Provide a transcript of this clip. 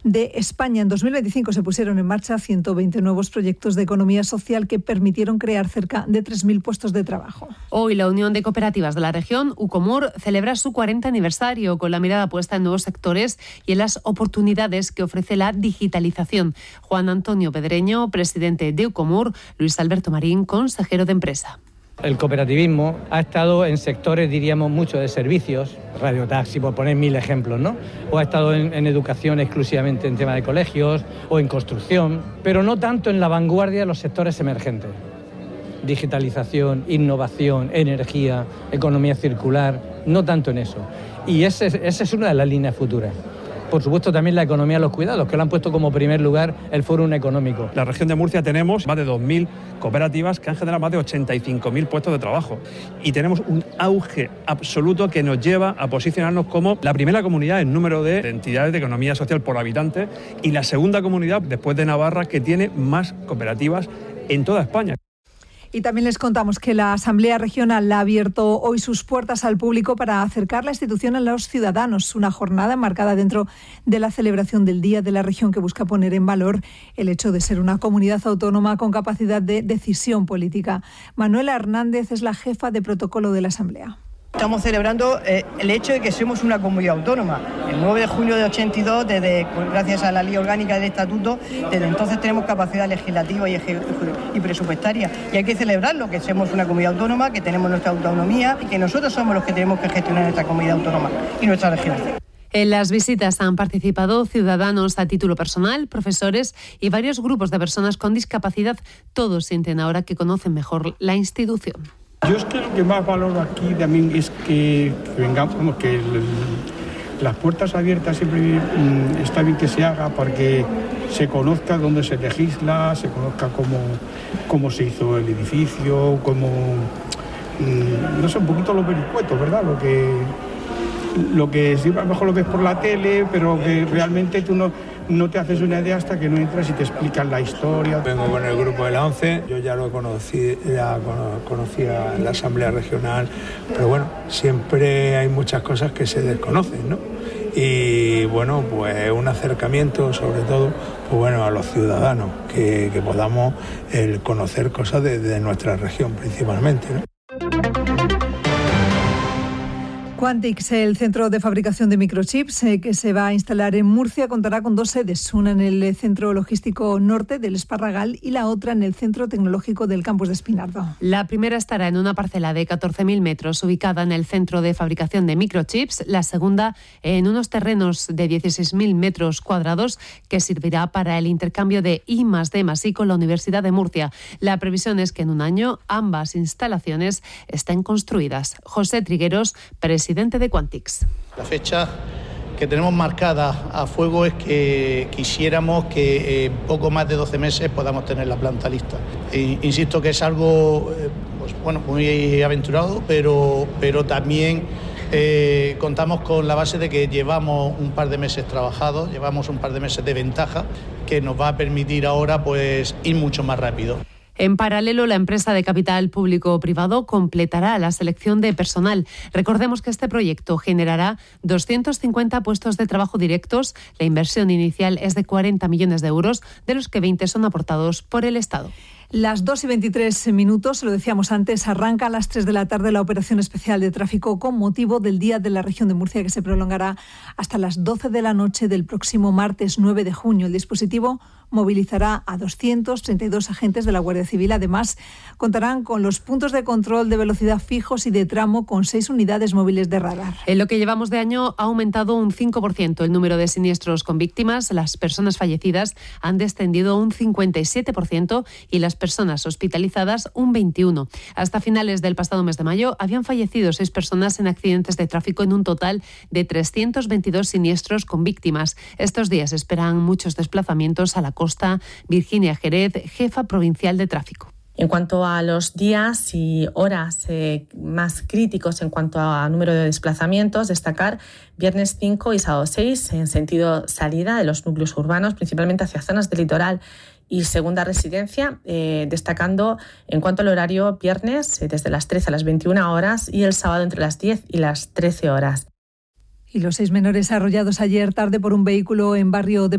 de España. En 2025 se pusieron en marcha 120 nuevos proyectos de economía social que permitieron crear cerca de 3.000 puestos de trabajo. Hoy la Unión de Cooperativas de la región, UCOMUR, celebra su 40 aniversario con la mirada puesta en nuevos sectores y en las oportunidades que ofrece la digitalización. Juan Antonio Pedreño, presidente de UCOMUR, Luis Alberto Marín, consejero de empresa. El cooperativismo ha estado en sectores, diríamos, mucho de servicios, radiotaxi, por poner 1000 ejemplos, ¿no? O ha estado en educación exclusivamente en tema de colegios o en construcción, pero no tanto en la vanguardia de los sectores emergentes. Digitalización, innovación, energía, economía circular, no tanto en eso. Y esa es una de las líneas futuras. Por supuesto, también la economía de los cuidados, que lo han puesto como primer lugar el Fórum Económico. En la región de Murcia tenemos más de 2.000 cooperativas que han generado más de 85.000 puestos de trabajo. Y tenemos un auge absoluto que nos lleva a posicionarnos como la primera comunidad en número de entidades de economía social por habitante y la segunda comunidad, después de Navarra, que tiene más cooperativas en toda España. Y también les contamos que la Asamblea Regional ha abierto hoy sus puertas al público para acercar la institución a los ciudadanos. Una jornada enmarcada dentro de la celebración del Día de la Región que busca poner en valor el hecho de ser una comunidad autónoma con capacidad de decisión política. Manuela Hernández es la jefa de protocolo de la Asamblea. Estamos celebrando el hecho de que somos una comunidad autónoma. El 9 de junio de 82, gracias a la ley orgánica del Estatuto, desde entonces tenemos capacidad legislativa y presupuestaria. Y hay que celebrarlo, que somos una comunidad autónoma, que tenemos nuestra autonomía y que nosotros somos los que tenemos que gestionar nuestra comunidad autónoma y nuestra región. En las visitas han participado ciudadanos a título personal, profesores y varios grupos de personas con discapacidad. Todos sienten ahora que conocen mejor la institución. Yo es que lo que más valoro aquí también es que vengamos, como que las puertas abiertas siempre está bien que se haga porque se conozca dónde se legisla, se conozca cómo se hizo el edificio, no sé, un poquito los vericuetos, ¿verdad? Lo que siempre a lo mejor lo ves por la tele, pero que realmente tú no te haces una idea hasta que no entras y te explican la historia. Vengo con el grupo de la ONCE, yo ya lo conocía en la Asamblea Regional, pero bueno, siempre hay muchas cosas que se desconocen, ¿no? Y bueno, pues un acercamiento sobre todo, pues bueno, a los ciudadanos, que podamos conocer cosas de nuestra región principalmente, ¿no? Quantix, el centro de fabricación de microchips que se va a instalar en Murcia, contará con 2 sedes, una en el Centro Logístico Norte del Esparragal y la otra en el Centro Tecnológico del Campus de Espinardo. La primera estará en una parcela de 14.000 metros ubicada en el centro de fabricación de microchips, la segunda en unos terrenos de 16.000 metros cuadrados que servirá para el intercambio de I+D+I con la Universidad de Murcia. La previsión es que en un año ambas instalaciones estén construidas. José Trigueros, presidente de Quantix. La fecha que tenemos marcada a fuego es que quisiéramos que en poco más de 12 meses podamos tener la planta lista. Insisto que es algo muy aventurado, pero también contamos con la base de que llevamos un par de meses trabajados, llevamos un par de meses de ventaja que nos va a permitir ahora pues ir mucho más rápido. En paralelo, la empresa de capital público-privado completará la selección de personal. Recordemos que este proyecto generará 250 puestos de trabajo directos. La inversión inicial es de 40 millones de euros, de los que 20 son aportados por el Estado. Las 2:23, lo decíamos antes, arranca a las 3 de la tarde la operación especial de tráfico con motivo del Día de la Región de Murcia, que se prolongará hasta las 12 de la noche del próximo martes 9 de junio. El dispositivo movilizará a 232 agentes de la Guardia Civil. Además, contarán con los puntos de control de velocidad fijos y de tramo con 6 unidades móviles de radar. En lo que llevamos de año ha aumentado un 5% el número de siniestros con víctimas. Las personas fallecidas han descendido un 57% y las personas hospitalizadas un 21%. Hasta finales del pasado mes de mayo habían fallecido 6 personas en accidentes de tráfico en un total de 322 siniestros con víctimas. Estos días esperan muchos desplazamientos a la costa. Virginia Jerez, jefa provincial de tráfico. En cuanto a los días y horas más críticos en cuanto a número de desplazamientos, destacar viernes 5 y sábado 6 en sentido salida de los núcleos urbanos, principalmente hacia zonas del litoral y segunda residencia, destacando en cuanto al horario viernes desde las 13 a las 21 horas y el sábado entre las 10 y las 13 horas. Y los 6 menores arrollados ayer tarde por un vehículo en barrio de